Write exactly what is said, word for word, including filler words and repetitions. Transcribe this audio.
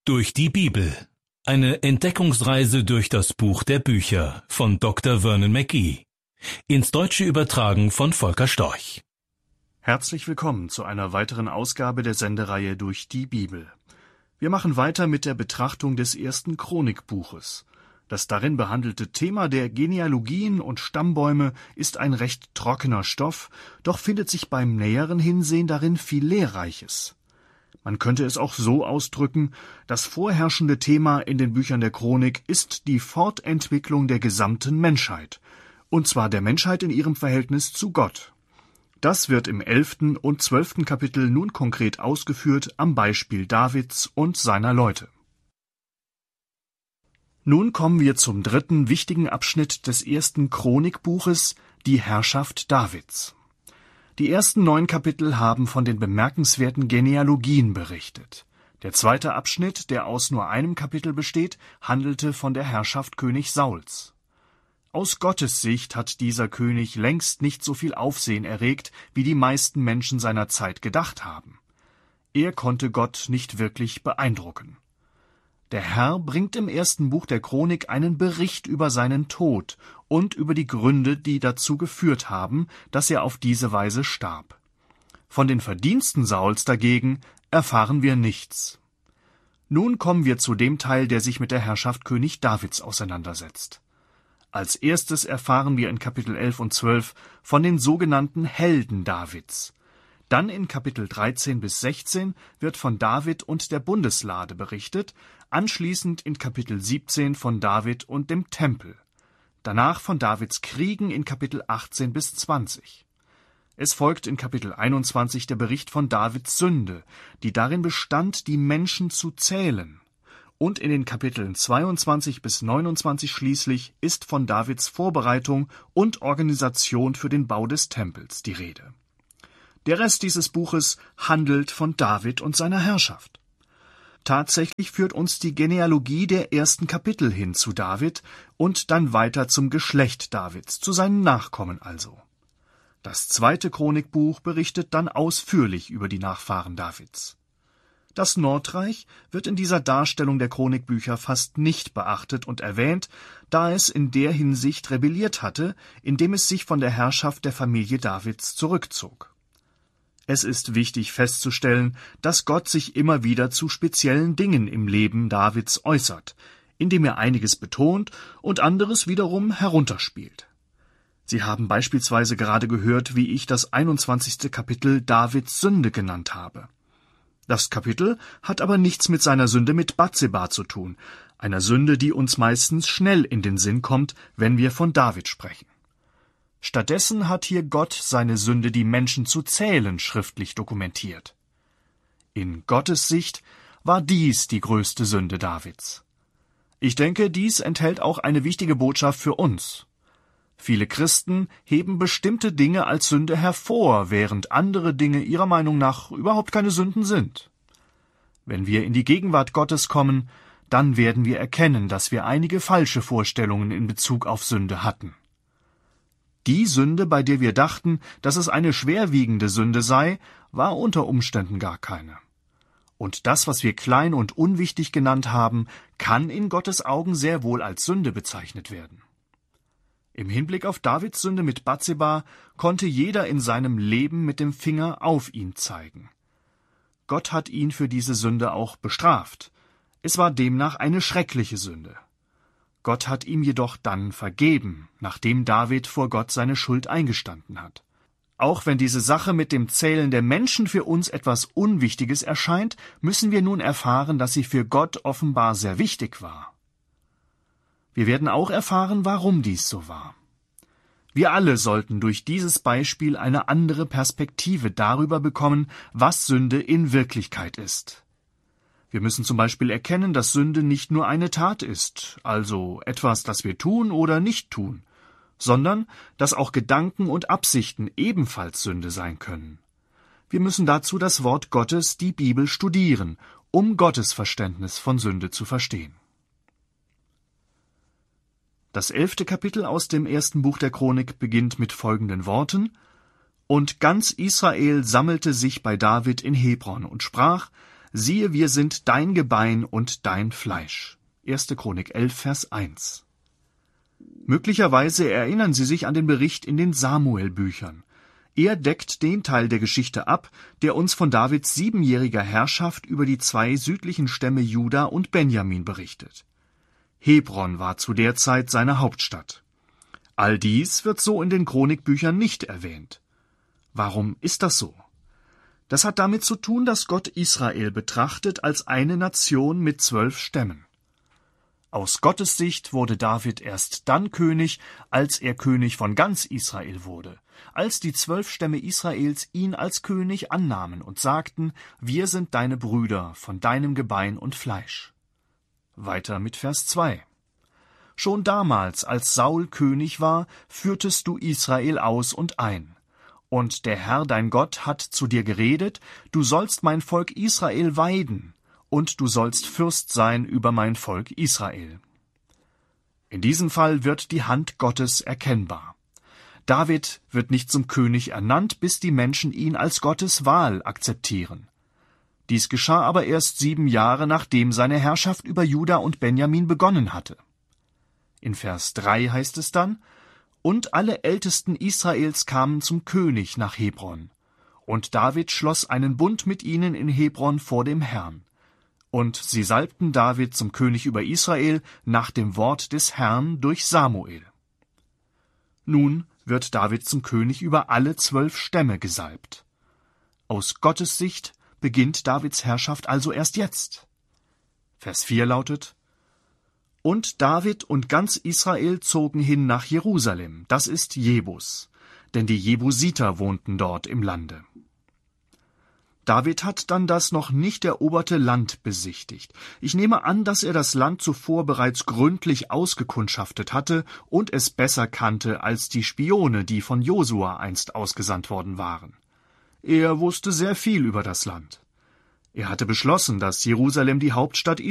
Durch die Bibel. Eine Entdeckungsreise durch das Buch der Bücher von Doktor Vernon McGee. Ins Deutsche übertragen von Volker Storch. Herzlich willkommen zu einer weiteren Ausgabe der Sendereihe Durch die Bibel. Wir machen weiter mit der Betrachtung des ersten Chronikbuches. Das darin behandelte Thema der Genealogien und Stammbäume ist ein recht trockener Stoff, doch findet sich beim näheren Hinsehen darin viel Lehrreiches. Man könnte es auch so ausdrücken, das vorherrschende Thema in den Büchern der Chronik ist die Fortentwicklung der gesamten Menschheit, und zwar der Menschheit in ihrem Verhältnis zu Gott. Das wird im elften und zwölften Kapitel nun konkret ausgeführt am Beispiel Davids und seiner Leute. Nun kommen wir zum dritten wichtigen Abschnitt des ersten Chronikbuches, die Herrschaft Davids. Die ersten neun Kapitel haben von den bemerkenswerten Genealogien berichtet. Der zweite Abschnitt, der aus nur einem Kapitel besteht, handelte von der Herrschaft König Sauls. Aus Gottes Sicht hat dieser König längst nicht so viel Aufsehen erregt, wie die meisten Menschen seiner Zeit gedacht haben. Er konnte Gott nicht wirklich beeindrucken. Der Herr bringt im ersten Buch der Chronik einen Bericht über seinen Tod und über die Gründe, die dazu geführt haben, dass er auf diese Weise starb. Von den Verdiensten Sauls dagegen erfahren wir nichts. Nun kommen wir zu dem Teil, der sich mit der Herrschaft König Davids auseinandersetzt. Als erstes erfahren wir in Kapitel elf und zwölf von den sogenannten Helden Davids. Dann in Kapitel dreizehn bis sechzehn wird von David und der Bundeslade berichtet, anschließend in Kapitel siebzehn von David und dem Tempel. Danach von Davids Kriegen in Kapitel achtzehn bis zwanzig. Es folgt in Kapitel einundzwanzig der Bericht von Davids Sünde, die darin bestand, die Menschen zu zählen. Und in den Kapiteln zweiundzwanzig bis neunundzwanzig schließlich ist von Davids Vorbereitung und Organisation für den Bau des Tempels die Rede. Der Rest dieses Buches handelt von David und seiner Herrschaft. Tatsächlich führt uns die Genealogie der ersten Kapitel hin zu David und dann weiter zum Geschlecht Davids, zu seinen Nachkommen also. Das zweite Chronikbuch berichtet dann ausführlich über die Nachfahren Davids. Das Nordreich wird in dieser Darstellung der Chronikbücher fast nicht beachtet und erwähnt, da es in der Hinsicht rebelliert hatte, indem es sich von der Herrschaft der Familie Davids zurückzog. Es ist wichtig festzustellen, dass Gott sich immer wieder zu speziellen Dingen im Leben Davids äußert, indem er einiges betont und anderes wiederum herunterspielt. Sie haben beispielsweise gerade gehört, wie ich das einundzwanzigste Kapitel Davids Sünde genannt habe. Das Kapitel hat aber nichts mit seiner Sünde mit Batseba zu tun, einer Sünde, die uns meistens schnell in den Sinn kommt, wenn wir von David sprechen. Stattdessen hat hier Gott seine Sünde, die Menschen zu zählen, schriftlich dokumentiert. In Gottes Sicht war dies die größte Sünde Davids. Ich denke, dies enthält auch eine wichtige Botschaft für uns. Viele Christen heben bestimmte Dinge als Sünde hervor, während andere Dinge ihrer Meinung nach überhaupt keine Sünden sind. Wenn wir in die Gegenwart Gottes kommen, dann werden wir erkennen, dass wir einige falsche Vorstellungen in Bezug auf Sünde hatten. Die Sünde, bei der wir dachten, dass es eine schwerwiegende Sünde sei, war unter Umständen gar keine. Und das, was wir klein und unwichtig genannt haben, kann in Gottes Augen sehr wohl als Sünde bezeichnet werden. Im Hinblick auf Davids Sünde mit Batseba konnte jeder in seinem Leben mit dem Finger auf ihn zeigen. Gott hat ihn für diese Sünde auch bestraft. Es war demnach eine schreckliche Sünde. Gott hat ihm jedoch dann vergeben, nachdem David vor Gott seine Schuld eingestanden hat. Auch wenn diese Sache mit dem Zählen der Menschen für uns etwas Unwichtiges erscheint, müssen wir nun erfahren, dass sie für Gott offenbar sehr wichtig war. Wir werden auch erfahren, warum dies so war. Wir alle sollten durch dieses Beispiel eine andere Perspektive darüber bekommen, was Sünde in Wirklichkeit ist. Wir müssen zum Beispiel erkennen, dass Sünde nicht nur eine Tat ist, also etwas, das wir tun oder nicht tun, sondern dass auch Gedanken und Absichten ebenfalls Sünde sein können. Wir müssen dazu das Wort Gottes, die Bibel, studieren, um Gottes Verständnis von Sünde zu verstehen. Das elfte Kapitel aus dem ersten Buch der Chronik beginnt mit folgenden Worten: Und ganz Israel sammelte sich bei David in Hebron und sprach: siehe, wir sind dein Gebein und dein Fleisch. erste Chronik elf, Vers eins. Möglicherweise erinnern Sie sich an den Bericht in den Samuel-Büchern. Er deckt den Teil der Geschichte ab, der uns von Davids siebenjähriger Herrschaft über die zwei südlichen Stämme Juda und Benjamin berichtet. Hebron war zu der Zeit seine Hauptstadt. All dies wird so in den Chronikbüchern nicht erwähnt. Warum ist das so? Das hat damit zu tun, dass Gott Israel betrachtet als eine Nation mit zwölf Stämmen. Aus Gottes Sicht wurde David erst dann König, als er König von ganz Israel wurde, als die zwölf Stämme Israels ihn als König annahmen und sagten, wir sind deine Brüder, von deinem Gebein und Fleisch. Weiter mit Vers zwei. Schon damals, als Saul König war, führtest du Israel aus und ein. Und der Herr dein Gott hat zu dir geredet, du sollst mein Volk Israel weiden, und du sollst Fürst sein über mein Volk Israel. In diesem Fall wird die Hand Gottes erkennbar. David wird nicht zum König ernannt, bis die Menschen ihn als Gottes Wahl akzeptieren. Dies geschah aber erst sieben Jahre, nachdem seine Herrschaft über Juda und Benjamin begonnen hatte. In Vers drei heißt es dann, und alle Ältesten Israels kamen zum König nach Hebron. Und David schloss einen Bund mit ihnen in Hebron vor dem Herrn. Und sie salbten David zum König über Israel nach dem Wort des Herrn durch Samuel. Nun wird David zum König über alle zwölf Stämme gesalbt. Aus Gottes Sicht beginnt Davids Herrschaft also erst jetzt. Vers vier lautet, und David und ganz Israel zogen hin nach Jerusalem, das ist Jebus, denn die Jebusiter wohnten dort im Lande. David hat dann das noch nicht eroberte Land besichtigt. Ich nehme an, dass er das Land zuvor bereits gründlich ausgekundschaftet hatte und es besser kannte als die Spione, die von Josua einst ausgesandt worden waren. Er wusste sehr viel über das Land. Er hatte beschlossen, dass Jerusalem die Hauptstadt